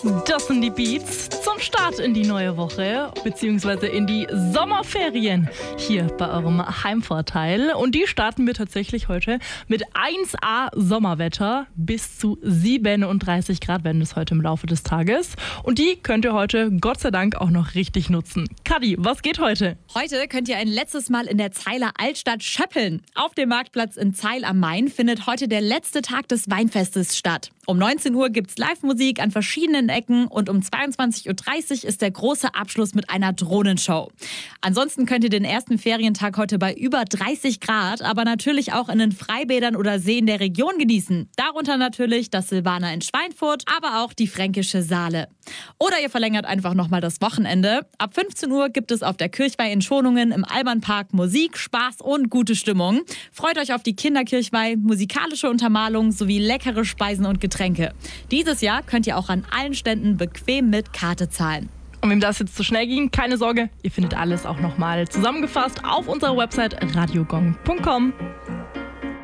Das sind die Beats zum Start in die neue Woche, beziehungsweise in die Sommerferien hier bei eurem Heimvorteil. Und die starten wir tatsächlich heute mit 1A Sommerwetter. Bis zu 37 Grad werden es heute im Laufe des Tages. Und die könnt ihr heute Gott sei Dank auch noch richtig nutzen. Kadi, was geht heute? Heute könnt ihr ein letztes Mal in der Zeiler Altstadt schöppeln. Auf dem Marktplatz in Zeil am Main findet heute der letzte Tag des Weinfestes statt. Um 19 Uhr gibt's Live-Musik an verschiedenen Ecken und um 22.30 Uhr ist der große Abschluss mit einer Drohnenshow. Ansonsten könnt ihr den ersten Ferientag heute bei über 30 Grad, aber natürlich auch in den Freibädern oder Seen der Region genießen. Darunter natürlich das Silvaner in Schweinfurt, aber auch die fränkische Saale. Oder ihr verlängert einfach nochmal das Wochenende. Ab 15 Uhr gibt es auf der Kirchweih in Schonungen im Albernpark Musik, Spaß und gute Stimmung. Freut euch auf die Kinderkirchweih, musikalische Untermalung sowie leckere Speisen und Getränke. Dieses Jahr könnt ihr auch an allen Ständen bequem mit Karte zahlen. Und wem das jetzt zu schnell ging, keine Sorge, ihr findet alles auch nochmal zusammengefasst auf unserer Website radiogong.com.